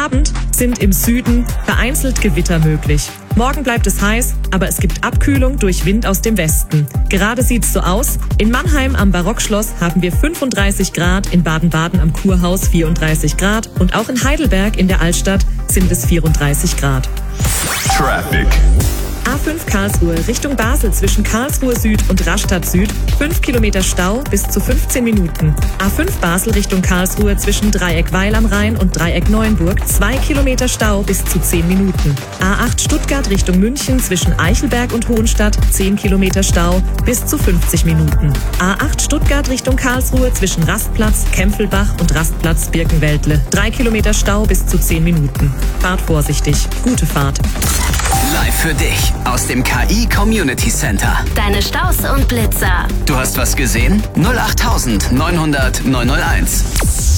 Abend sind im Süden vereinzelt Gewitter möglich. Morgen bleibt es heiß, aber es gibt Abkühlung durch Wind aus dem Westen. Gerade sieht's so aus. In Mannheim am Barockschloss haben wir 35 Grad, in Baden-Baden am Kurhaus 34 Grad und auch in Heidelberg in der Altstadt sind es 34 Grad. Traffic. A5 Karlsruhe Richtung Basel zwischen Karlsruhe Süd und Rastatt Süd 5 Kilometer Stau bis zu 15 Minuten. A5 Basel Richtung Karlsruhe zwischen Dreieck Weil am Rhein und Dreieck Neuenburg 2 Kilometer Stau bis zu 10 Minuten. A8 Stuttgart Richtung München zwischen Eichelberg und Hohenstadt 10 Kilometer Stau bis zu 50 Minuten. A8 Stuttgart Richtung Karlsruhe zwischen Rastplatz Kempfelbach und Rastplatz Birkenwäldle 3 Kilometer Stau bis zu 10 Minuten. Fahrt vorsichtig. Gute Fahrt. Live für dich aus dem KI Community Center. Deine Staus und Blitzer. Du hast was gesehen? 08900 901.